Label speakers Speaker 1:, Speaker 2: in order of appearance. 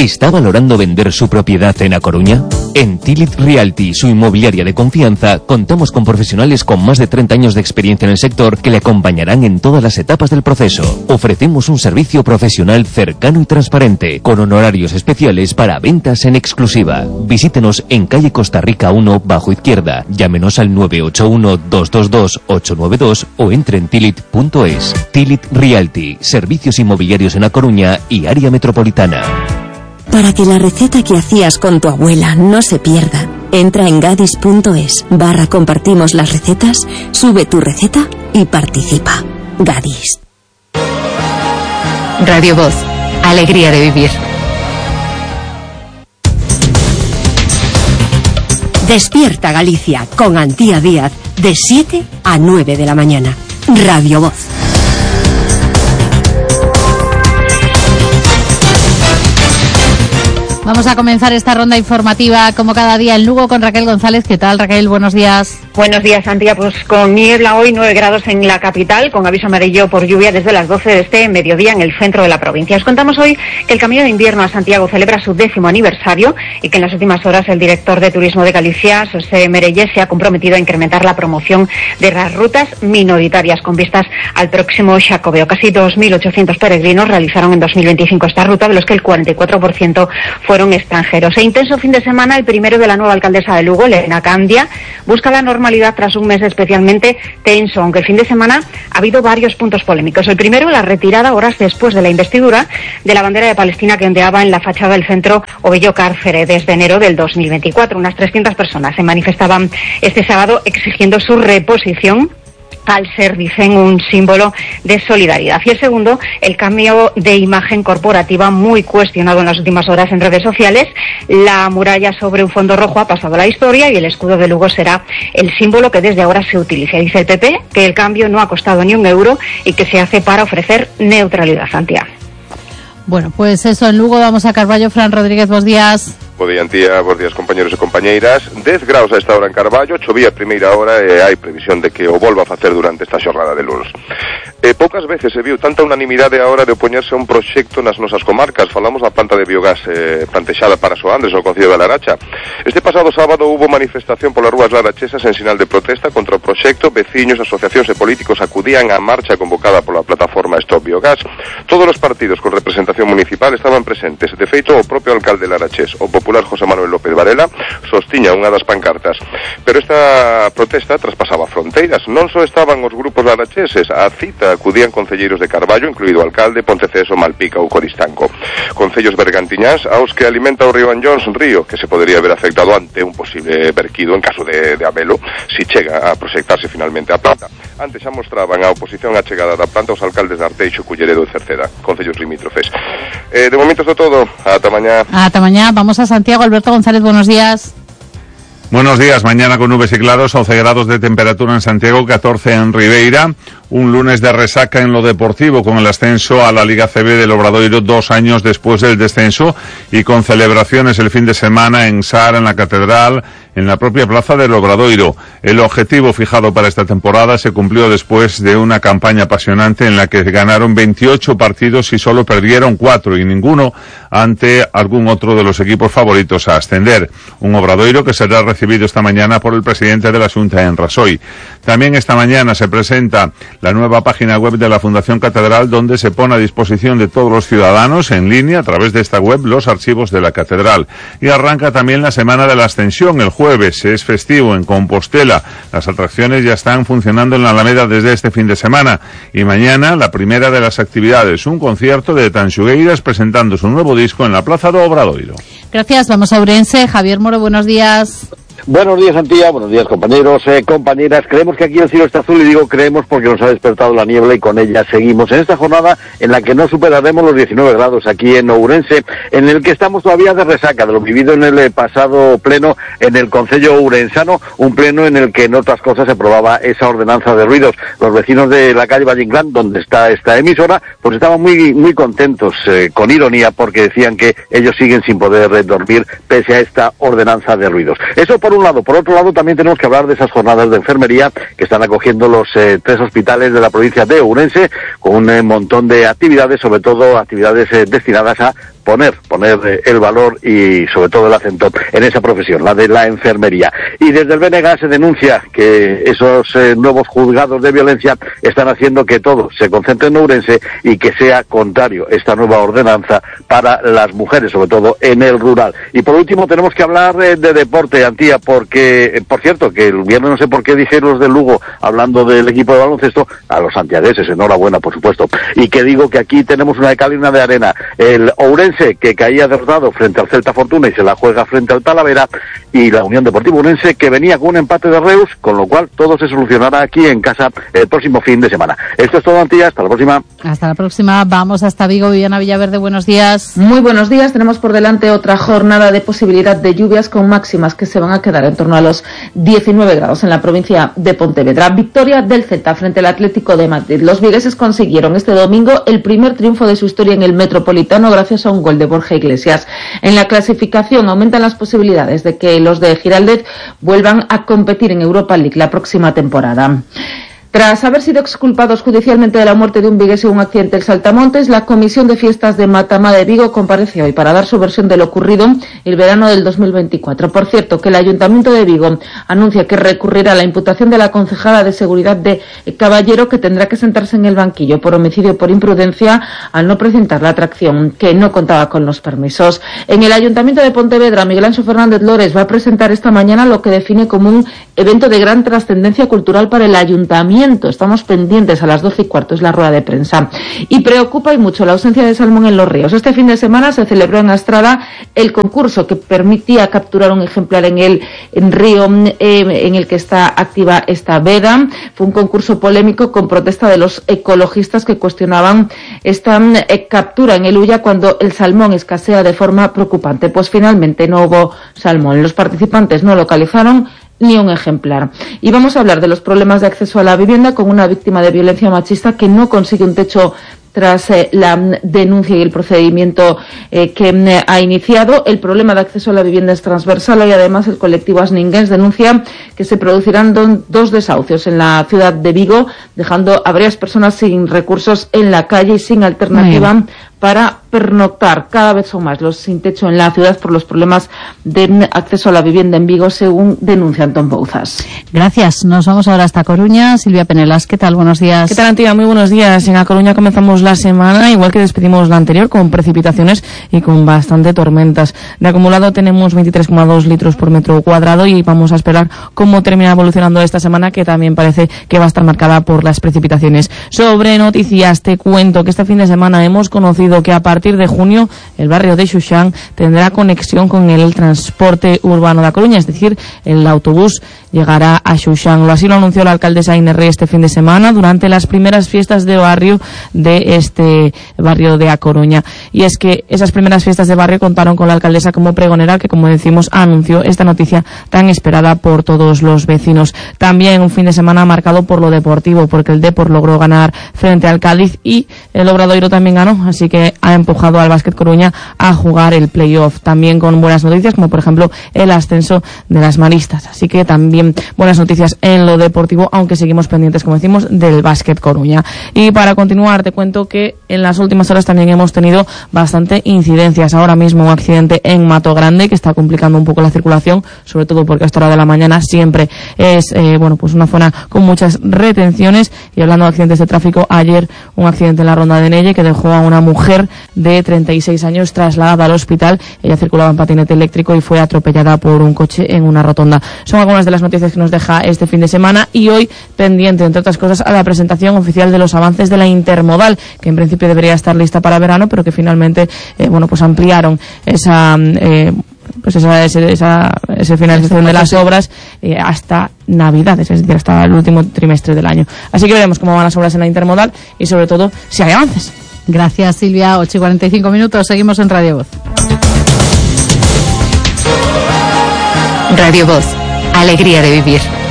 Speaker 1: ¿Está valorando vender su propiedad en A Coruña? En Tilit Realty, su inmobiliaria de confianza, contamos con profesionales con más de 30 años de experiencia en el sector que le acompañarán en todas las etapas del proceso. Ofrecemos un servicio profesional cercano y transparente, con honorarios especiales para ventas en exclusiva. Visítenos en calle Costa Rica 1, bajo izquierda. Llámenos al 981-222-892 o entre en tilit.es. Tilit Realty, servicios inmobiliarios en A Coruña y área metropolitana.
Speaker 2: Para que la receta que hacías con tu abuela no se pierda, entra en gadis.es/compartimos las recetas, sube tu receta y participa. Gadis.
Speaker 3: Radio Voz, alegría de vivir.
Speaker 2: Despierta Galicia con Antía Díaz de 7 a 9 de la mañana. Radio Voz.
Speaker 4: Vamos a comenzar esta ronda informativa como cada día en Lugo con Raquel González. ¿Qué tal, Raquel? Buenos días.
Speaker 5: Buenos días, Antía. Pues con niebla hoy, 9 grados en la capital, con aviso amarillo por lluvia desde las 12 de este mediodía en el centro de la provincia. Os contamos hoy que el Camino de Invierno a Santiago celebra su 10º aniversario y que en las últimas horas el director de Turismo de Galicia, José Merelles, se ha comprometido a incrementar la promoción de las rutas minoritarias con vistas al próximo Xacobeo. Casi 2.800 peregrinos realizaron en 2025 esta ruta, de los que el 44% fueron extranjeros. E intenso fin de semana, el primero de la nueva alcaldesa de Lugo, Elena Candia, busca la normalidad tras un mes especialmente tenso, aunque el fin de semana ha habido varios puntos polémicos. El primero, la retirada horas después de la investidura de la bandera de Palestina que ondeaba en la fachada del centro Obello Cárcere desde enero del 2024. Unas 300 personas se manifestaban este sábado exigiendo su reposición al ser, dicen, un símbolo de solidaridad. Y el segundo, el cambio de imagen corporativa muy cuestionado en las últimas horas en redes sociales. La muralla sobre un fondo rojo ha pasado a la historia y el escudo de Lugo será el símbolo que desde ahora se utilice. Dice el PP que el cambio no ha costado ni un euro y que se hace para ofrecer neutralidad. Santiago.
Speaker 4: Bueno, pues eso, en Lugo vamos a Carballo. Fran Rodríguez, buenos días.
Speaker 6: Bo día, Antía, bons días, compañeros e compañeiras. 10 graus a esta hora en Carballo, chovía a primeira hora e hai previsión de que o volva a facer durante esta xornada de luns. Poucas veces se viu tanta unanimidade a hora de opoñerse a un proxecto nas nosas comarcas. Falamos da planta de biogás plantexada para Soandres no Concello de Laracha. Este pasado sábado hubo manifestación polas rúas larachesas en sinal de protesta contra o proxecto. Veciños, asociacións e políticos acudían á marcha convocada pola plataforma Stop Biogás. Todos os partidos con representación municipal estaban presentes. De feito, o propio alcalde larachés, o popular José Manuel López Varela, sostiña unha das pancartas. Pero esta protesta traspasaba fronteiras. Non só estaban os grupos laracheses, a cita acudían concelleiros de Carballo, incluído o alcalde, Ponteceso, Malpica ou Coristanco. Concellos bergantiñás aos que alimenta o río Anllóns, río que se podría ver afectado ante un posible verquido en caso de habelo, si chega a proxectarse finalmente a planta. Antes xa mostraban a oposición á chegada da planta os alcaldes de Arteixo, Culleredo e Cerceda, concellos limítrofes. De momento é todo. Ata mañá.
Speaker 4: Ata mañá. Vamos a Santiago. Alberto González, buenos días.
Speaker 7: Buenos días. Mañana con nubes y claros, 11 grados de temperatura en Santiago, 14 en Ribeira. Un lunes de resaca en lo deportivo, con el ascenso a la Liga CB del Obradoiro 2 años después del descenso y con celebraciones el fin de semana en Sar, en la Catedral, en la propia plaza del Obradoiro. El objetivo fijado para esta temporada se cumplió después de una campaña apasionante en la que ganaron 28 partidos y solo perdieron 4 y ninguno ante algún otro de los equipos favoritos a ascender. Un Obradoiro que será recibido esta mañana por el presidente de la Xunta en Rasoy. También esta mañana se presenta la nueva página web de la Fundación Catedral, donde se pone a disposición de todos los ciudadanos en línea a través de esta web los archivos de la Catedral. Y arranca también la Semana de la Ascensión. El jueves es festivo en Compostela. Las atracciones ya están funcionando en la Alameda desde este fin de semana. Y mañana la primera de las actividades, un concierto de Tanxugueiras presentando su nuevo disco en la Plaza do Obradoiro.
Speaker 4: Gracias. Vamos a Ourense. Javier Moro, buenos días.
Speaker 8: Buenos días, Antía, buenos días, compañeros, compañeras. Creemos que aquí el cielo está azul, y digo creemos porque nos ha despertado la niebla y con ella seguimos en esta jornada en la que no superaremos los 19 grados aquí en Ourense, en el que estamos todavía de resaca de lo vivido en el pasado pleno en el Concello ourensano, un pleno en el que, en otras cosas, se aprobaba esa ordenanza de ruidos. Los vecinos de la calle Valle Inclán, donde está esta emisora, pues estaban muy contentos, con ironía, porque decían que ellos siguen sin poder dormir pese a esta ordenanza de ruidos. Eso por un lado. Por otro lado, también tenemos que hablar de esas jornadas de enfermería que están acogiendo los 3 hospitales de la provincia de Ourense, con un montón de actividades, sobre todo actividades destinadas a poner el valor y sobre todo el acento en esa profesión, la de la enfermería. Y desde el BNG se denuncia que esos nuevos juzgados de violencia están haciendo que todo se concentre en Ourense y que sea contrario esta nueva ordenanza para las mujeres, sobre todo en el rural. Y por último tenemos que hablar de deporte, Antía, porque, por cierto, que el viernes no sé por qué dije los del Lugo, hablando del equipo de baloncesto, a los santiagueses, enhorabuena, por supuesto. Y que digo que aquí tenemos una de cal y una de arena. El Ourense, que caía derrotado frente al Celta Fortuna y se la juega frente al Talavera, y la Unión Deportiva Ourense, que venía con un empate de Reus, con lo cual todo se solucionará aquí en casa el próximo fin de semana. Esto es todo, Antía, hasta la próxima.
Speaker 4: Hasta la próxima, vamos hasta Vigo. Viviana Villaverde, buenos días.
Speaker 9: Muy buenos días, tenemos por delante otra jornada de posibilidad de lluvias con máximas que se van a quedar en torno a los 19 grados en la provincia de Pontevedra. Victoria del Celta frente al Atlético de Madrid. Los vigueses consiguieron este domingo el primer triunfo de su historia en el Metropolitano gracias a un gol de Borja Iglesias. En la clasificación aumentan las posibilidades de que los de Giraldez vuelvan a competir en Europa League la próxima temporada. Tras haber sido exculpados judicialmente de la muerte de un vigués en un accidente en Saltamontes, la Comisión de Fiestas de Matamá de Vigo compareció hoy para dar su versión de lo ocurrido el verano del 2024. Por cierto, que el Ayuntamiento de Vigo anuncia que recurrirá a la imputación de la concejala de Seguridad de Caballero, que tendrá que sentarse en el banquillo por homicidio por imprudencia al no presentar la atracción, que no contaba con los permisos. En el Ayuntamiento de Pontevedra, Miguel Anxo Fernández Lores va a presentar esta mañana lo que define como un evento de gran trascendencia cultural para el Ayuntamiento. Estamos pendientes, a las 12:15 es la rueda de prensa. Y preocupa y mucho la ausencia de salmón en los ríos. Este fin de semana se celebró en Astrada el concurso que permitía capturar un ejemplar en el río en el que está activa esta veda. Fue un concurso polémico con protesta de los ecologistas que cuestionaban esta captura en el Ulla cuando el salmón escasea de forma preocupante. Pues finalmente no hubo salmón. Los participantes no localizaron ni un ejemplar. Y vamos a hablar de los problemas de acceso a la vivienda con una víctima de violencia machista que no consigue un techo tras la denuncia y el procedimiento que ha iniciado. El problema de acceso a la vivienda es transversal y además el colectivo Asninguens denuncia que se producirán dos desahucios en la ciudad de Vigo, dejando a varias personas sin recursos en la calle y sin alternativa para pernoctar. Cada vez son más los sin techo en la ciudad por los problemas de acceso a la vivienda en Vigo, según denuncia Antón Bouzas.
Speaker 4: Gracias. Nos vamos ahora hasta Coruña. Silvia Penelas, ¿qué tal? Buenos días.
Speaker 10: ¿Qué tal, Antía? Muy buenos días. En A Coruña comenzamos la semana, igual que despedimos la anterior, con precipitaciones y con bastante tormentas. De acumulado tenemos 23,2 litros por metro cuadrado y vamos a esperar cómo termina evolucionando esta semana, que también parece que va a estar marcada por las precipitaciones. Sobre noticias, te cuento que este fin de semana hemos conocido que a partir de junio el barrio de Xuxán tendrá conexión con el transporte urbano de A Coruña, es decir, el autobús llegará a Xuxán. Así lo anunció la alcaldesa Inés Rey este fin de semana durante las primeras fiestas de barrio de este barrio de A Coruña. Y es que esas primeras fiestas de barrio contaron con la alcaldesa como pregonera, que, como decimos, anunció esta noticia tan esperada por todos los vecinos. También un fin de semana marcado por lo deportivo, porque el Depor logró ganar frente al Cádiz y el Obradoiro también ganó, así que ha empujado al Básquet Coruña a jugar el playoff. También con buenas noticias, como por ejemplo el ascenso de las maristas. Así que también buenas noticias en lo deportivo, aunque seguimos pendientes, como decimos, del Básquet Coruña. Y para continuar, te cuento que en las últimas horas también hemos tenido bastante incidencias. Ahora mismo un accidente en Mato Grande que está complicando un poco la circulación, sobre todo porque a esta hora de la mañana siempre es pues una zona con muchas retenciones. Y hablando de accidentes de tráfico, ayer un accidente en la ronda de Nelle que dejó a una mujer de 36 años trasladada al hospital. Ella circulaba en patinete eléctrico y fue atropellada por un coche en una rotonda. Son algunas de las noticias que nos deja este fin de semana, y hoy pendiente, entre otras cosas, a la presentación oficial de los avances de la intermodal, que en principio debería estar lista para verano, pero que finalmente pues ampliaron esa finalización de las obras hasta Navidades, es decir, hasta el último trimestre del año. Así que veremos cómo van las obras en la intermodal y sobre todo si hay avances.
Speaker 4: Gracias, Silvia. 8:45, seguimos en Radio Voz.
Speaker 3: Radio Voz, alegría de vivir.